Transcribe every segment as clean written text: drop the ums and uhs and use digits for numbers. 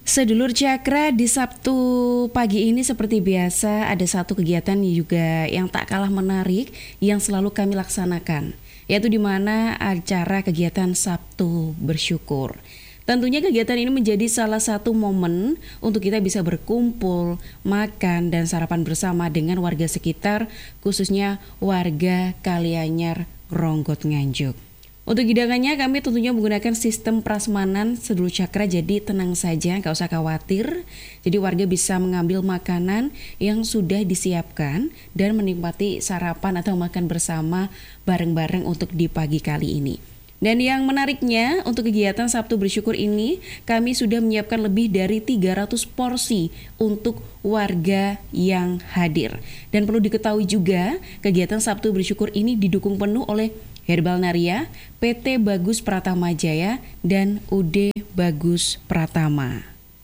Sedulur Cakra, di Sabtu pagi ini seperti biasa ada satu kegiatan juga yang tak kalah menarik yang selalu kami laksanakan, yaitu di mana acara kegiatan Sabtu Bersyukur. Tentunya kegiatan ini menjadi salah satu momen untuk kita bisa berkumpul, makan dan sarapan bersama dengan warga sekitar, khususnya warga Kalianyar, Ronggot, Nganjuk. Untuk hidangannya kami tentunya menggunakan sistem prasmanan Sedulur Cakra, jadi tenang saja, gak usah khawatir. Jadi warga bisa mengambil makanan yang sudah disiapkan dan menikmati sarapan atau makan bersama bareng-bareng untuk di pagi kali ini. Dan yang menariknya untuk kegiatan Sabtu Bersyukur ini kami sudah menyiapkan lebih dari 300 porsi untuk warga yang hadir. Dan perlu diketahui juga kegiatan Sabtu Bersyukur ini didukung penuh oleh Herbal Naria, PT Bagus Pratama Jaya, dan UD Bagus Pratama.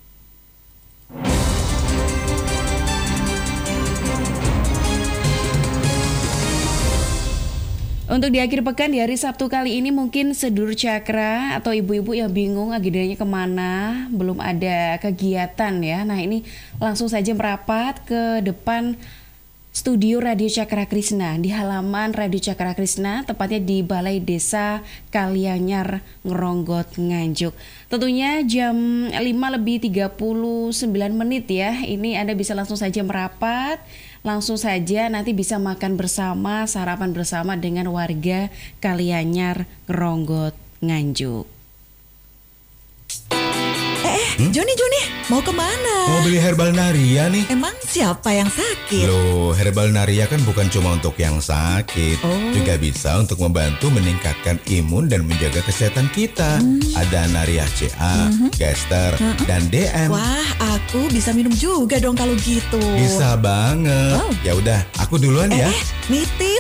Untuk di akhir pekan di hari Sabtu kali ini mungkin Sedulur Cakra atau ibu-ibu yang bingung agendanya kemana, belum ada kegiatan ya. Nah ini langsung saja merapat ke depan studio Radio Cakra Krisna di halaman Radio Cakra Krisna, tepatnya di Balai Desa Kalianyar, Ngeronggot, Nganjuk. Tentunya jam 5:39 ya. Ini Anda bisa langsung saja merapat, langsung saja nanti bisa makan bersama, sarapan bersama dengan warga Kalianyar, Ngeronggot, Nganjuk. Joni, mau kemana? Mau beli Herbal Naria nih. Emang siapa yang sakit? Loh, Herbal Naria kan bukan cuma untuk yang sakit, juga bisa untuk membantu meningkatkan imun dan menjaga kesehatan kita. Ada Naria CA, Gester, dan DM. Wah, aku bisa minum juga dong kalau gitu. Bisa banget. Ya udah, aku duluan ya. Niti.